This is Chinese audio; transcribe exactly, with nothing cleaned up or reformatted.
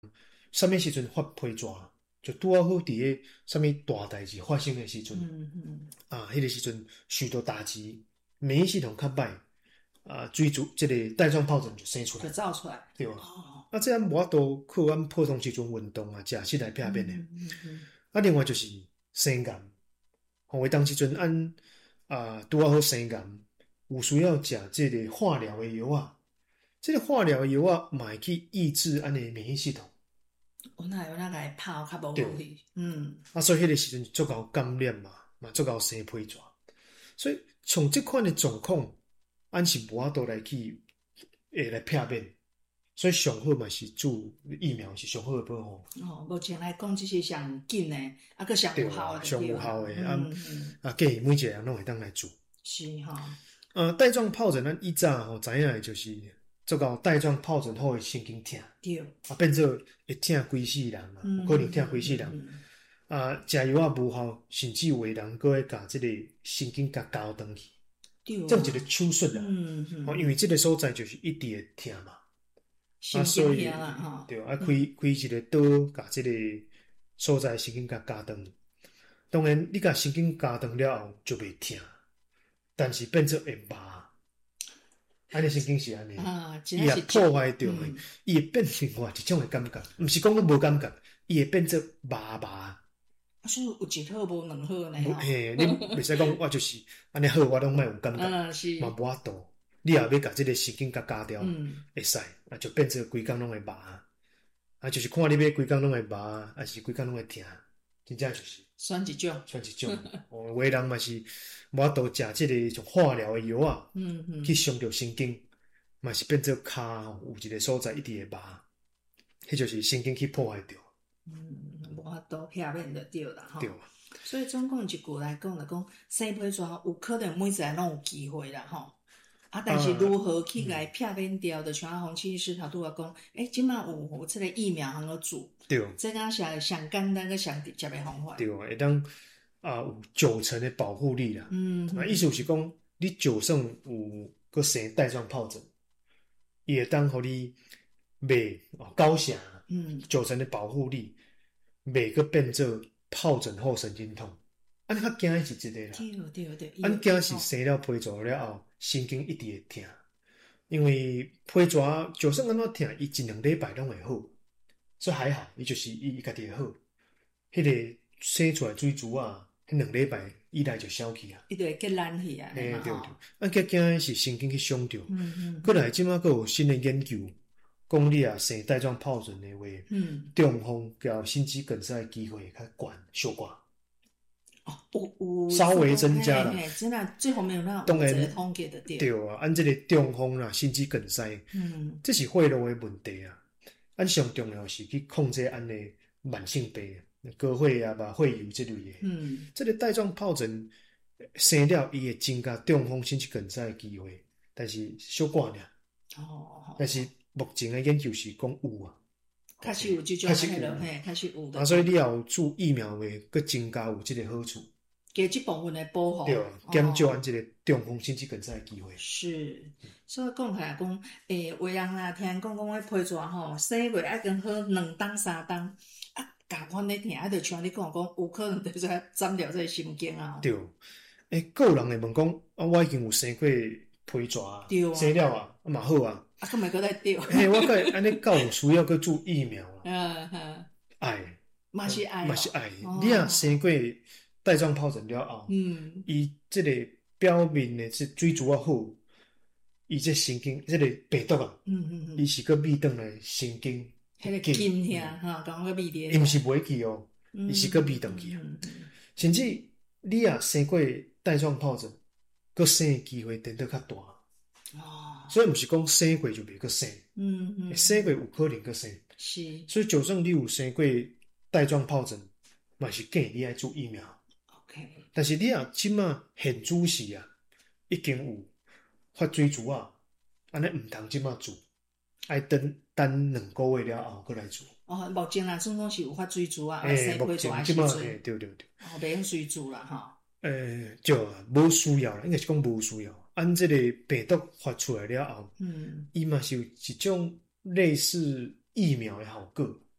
什么时阵发批蛇，就拄啊好伫个什么大代志发生的时阵， 嗯嗯， 啊，迄、那个时阵受到打击，免疫系统较歹，啊，追逐这个带状疱疹就生出就来， 造出来。 对吧？ 哦， 啊，这样无法度靠阮普通时阵运动啊，食食来避免的。 嗯嗯嗯， 啊，另外就是生癌，吼，当时阵按啊拄啊好生癌，有需要食这个化疗的药啊，这个化疗的药啊，嘛会去抑制安尼免疫系统， 我那有那个泡较无对。 好去。嗯， 啊，所以迄个时阵足够感染嘛，嘛足够生批蛇，所以从即款的状况，咱是无法度来去诶来避免，所以上好嘛是注疫苗是上好的保护。 哦，目前来讲，这是上紧的，啊，个上对啊， 有效的， 上有对啦。 效的啊嗯嗯， 啊，建议每一个人拢会当来做。 是吼。 呃，带状疱疹咱以早吼知影的就是足够带状疱疹后会神经痛， 对。 啊变做会痛规世人嘛，有可能痛规世人。 嗯嗯啊，食药啊无效，甚至有的人佫会甲即个神经甲交转去， 对啊， 这一个手术啦。 嗯嗯， 哦，因为即个所在就是一直会痛嘛， 神经痛啦吼。 对啊，开开一个刀，甲即个所在神经甲加长。当然，你甲神经加长了后就袂痛，但是变做会麻。安尼神经是安尼， 啊，真伊也的是破坏掉嗯诶，伊会变另外一种诶感觉，毋是讲你无感觉，伊会变做麻麻。 啊，所以有一好无两好呢吼。 无嘿，你袂使讲我就是安尼好，我拢莫有感觉， 嗯，是。 嘛无法度。你也要甲即个神经甲加掉， 嗯， 会使，啊就变做规工拢会麻，啊就是看你要规工拢会麻，还是规工拢会疼，真正就是选一种。 选一种。哦，有的人嘛是无法度食即个种化疗诶药啊， 嗯嗯， 去伤着神经，嘛是变做骹吼有一个所在一直会麻，迄就是神经去破坏掉。 嗯，无法度避免就对啦吼。 对啊。 所以总共一句来讲，就讲生批蛇有可能每一个人拢有机会啦吼。啊，但是如何去来避免掉？就像洪七医师头拄啊讲，诶，即马有有即个疫苗通个做， 对， 这个是上简单个上直接的方法。 对，会当啊有九成的保护力啦。 嗯， 啊，意思是讲，你就算有个生带状疱疹，伊会当互你袂哦高血压， 嗯， 九成的保护力，袂个变做疱疹后神经痛。啊，你较惊的是即个啦。 对对对， 啊，你惊是生了皮蛇了后，神经一直会痛，因为皮蛇就算安怎痛，伊一两礼拜拢会好，所以还好，伊就是伊伊家己会好。迄、个生出来水珠啊，迄两礼拜以内就消去啊。 伊就会结烂去啊， 嘿， 嘛吼。 对对，啊，佮惊的是神经去伤着。 嗯嗯。 过来，即马佮有新的研究，讲你啊生带状疱疹的话， 嗯， 中风交心肌梗塞的机会会较悬，小寡。 哦，有有稍微增加了嘿嘿真的这方面有那当然有一个统计的对。 对啊，按即个中风啦、心肌梗塞， 嗯， 这是血路的问题啊。按上重要是去控制按的慢性病，高血压吧、血油这类的。 嗯， 这个带状疱疹生了，伊会增加中风、心肌梗塞的机会，但是小寡尔。 哦， 但是目前的研究是讲有啊， 确实有这种确实有迄落嘿，确实有的。 啊，所以你也有注疫苗的，佮增加有这个好处。 加这部分的保护。 对啊，减少咱这个中风、心肌梗塞的机会。 是，所以讲起来讲，诶，有人若听讲讲迄批蛇吼，生过爱跟好两冬三冬，啊，甲阮咧听，啊，就像你讲讲，有可能就是斩掉这个神经啊。 对，诶，个有人会问讲，啊，我已经有生过皮蛇啊，生了啊，啊嘛好啊， 啊，佮咪搁再掉。 嘿，我佮安尼够有需要佮注疫苗啊？ 嗯哼， 爱， 嘛是爱， 嘛是爱。 哦你若生过带状疱疹了后， 嗯， 伊即个表面的这水珠啊好，伊这神经即、这个病毒啊， 嗯嗯嗯， 伊是佮密动来神经， 迄个筋遐哈，讲个密点， 伊毋是袂去哦，伊是佮密动去啊。甚至你若生过带状疱疹，佮生的机会变得较大。 哦， 所以毋是讲生过就袂佮生， 嗯嗯， 生过有可能佮生。 是， 所以就算你有生过带状疱疹，嘛是建议你爱做疫苗。 OK， 但是你若即马现主时啊，已经有发水珠啊，安尼毋通即马做，爱等等两个月了后佮来做。 哦，目前啦，总共是有发水珠啊， 诶、 生目批蛇的前即马时阵， 诶，对对对， 哦，袂用水珠啦哈。 诶、就无需要啦，应该是讲无需要。按即个病毒发出来了后， 嗯， 伊嘛是有一种类似疫苗的效果。